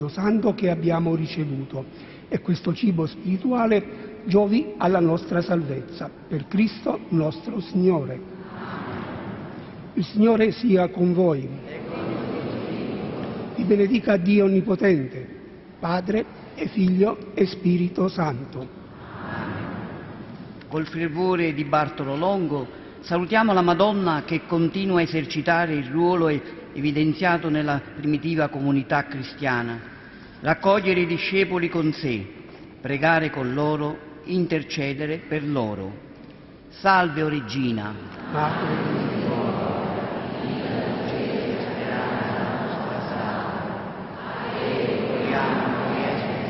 Santo che abbiamo ricevuto e questo cibo spirituale giovi alla nostra salvezza. Per Cristo nostro Signore. Il Signore sia con voi. Vi benedica Dio Onnipotente, Padre e Figlio e Spirito Santo. Col fervore di Bartolo Longo salutiamo la Madonna che continua a esercitare il ruolo evidenziato nella primitiva comunità cristiana, raccogliere i discepoli con sé, pregare con loro, intercedere per loro. Salve, o Regina!